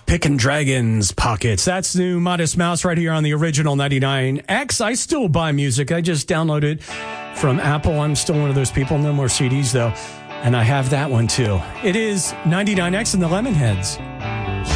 Pickin' Dragons Pockets. That's new Modest Mouse right here on the original 99X. I still buy music. I just downloaded from Apple. I'm still one of those people. No more CDs, though. And I have that one, too. It is 99X and the Lemonheads.